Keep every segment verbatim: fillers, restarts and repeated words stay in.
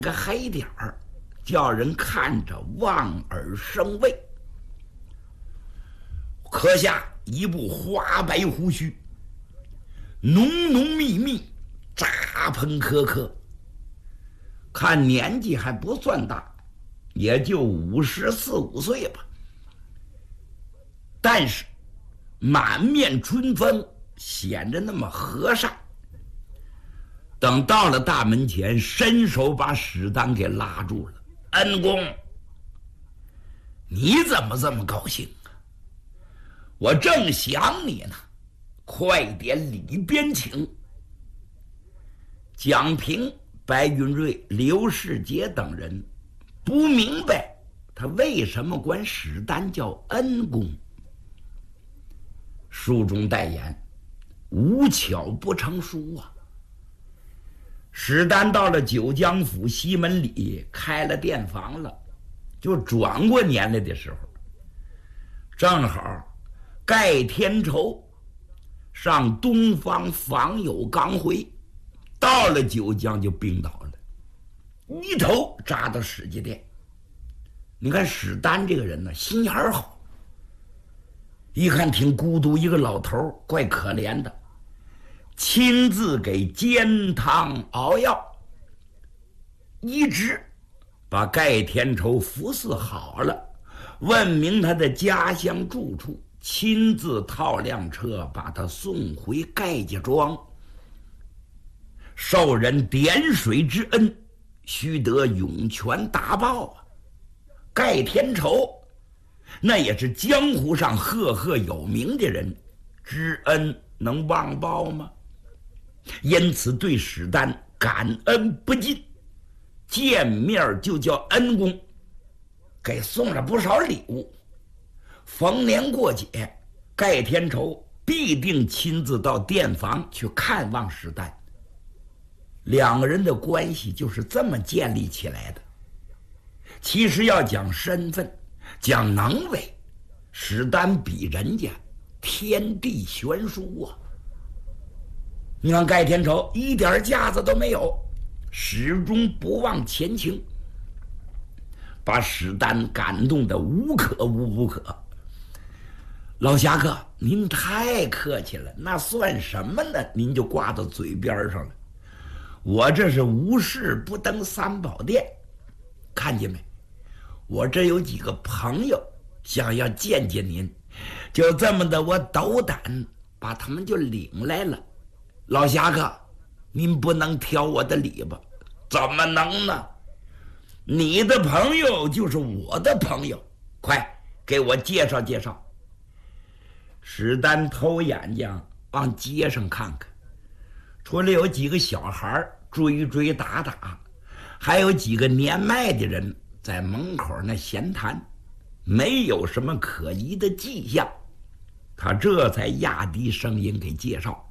个黑点儿，叫人看着望而生畏。阁下一部花白胡须，浓浓密密，扎蓬磕磕，看年纪还不算大，也就五十四五岁吧。但是满面春风，显着那么和善。等到了大门前，伸手把史丹给拉住了。恩公，你怎么这么高兴啊？我正想你呢，快点里边请。蒋平、白云瑞、刘世杰等人不明白他为什么管史丹叫恩公。书中代言，无巧不成书啊。史丹到了九江府西门里开了店房了，就转过年来的时候，正好盖天仇上东方访友刚回，到了九江就病倒了，一头扎到史家店。你看史丹这个人呢，心眼好，一看挺孤独一个老头，怪可怜的，亲自给煎汤熬药，一直把盖天仇服侍好了，问明他的家乡住处，亲自套辆车把他送回盖家庄。受人点水之恩，须得涌泉大报啊！盖天仇那也是江湖上赫赫有名的人，知恩能忘报吗？因此对史丹感恩不尽，见面就叫恩公，给送了不少礼物。逢年过节，盖天仇必定亲自到店房去看望史丹。两个人的关系就是这么建立起来的。其实要讲身份，讲能为，史丹比人家天地悬殊啊。你看盖天仇一点架子都没有，始终不忘前情，把史丹感动得无可无不可。老侠客，您太客气了，那算什么呢？您就挂到嘴边上了。我这是无事不登三宝殿，看见没？我这有几个朋友想要见见您，就这么的，我斗胆把他们就领来了。老侠客，您不能挑我的理吧？怎么能呢？你的朋友就是我的朋友，快给我介绍介绍。史丹偷眼睛往街上看看，除了有几个小孩追追打打，还有几个年迈的人在门口那闲谈，没有什么可疑的迹象。他这才压低声音给介绍。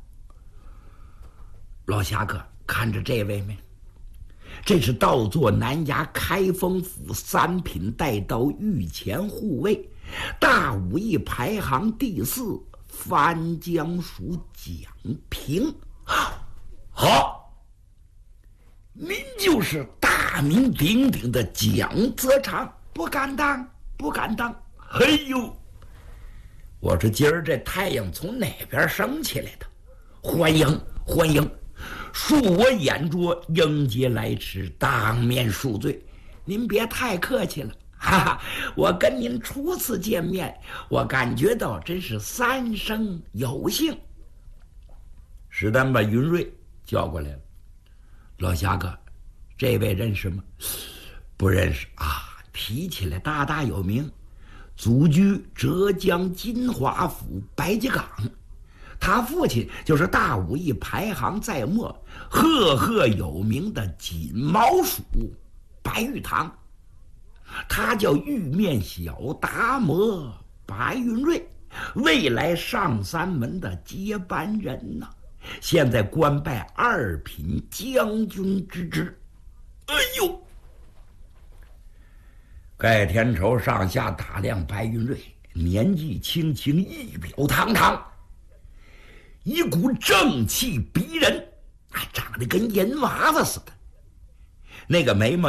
老侠客，看着这位没？这是道作南衙开封府三品带刀御前护卫，大武艺排行第四，番江属蒋平。好，您就是大名鼎鼎的蒋泽长。不敢当，不敢当。嘿呦，我说今儿这太阳从哪边升起来的？欢迎欢迎，恕我眼拙，应节来迟，当面恕罪。您别太客气了，哈哈！我跟您初次见面，我感觉到真是三生有幸。史丹把云瑞叫过来了。老侠客，这位认识吗？不认识啊。提起来大大有名，祖居浙江金华府白家岗，他父亲就是大武艺排行在末、赫赫有名的锦毛鼠白玉堂，他叫玉面小达摩白云瑞，未来上三门的接班人呐、啊，现在官拜二品将军之职。哎呦！盖天仇上下打量白云瑞，年纪轻轻，仪表堂堂，一股正气逼人，还长得跟银娃娃似的。 那个眉毛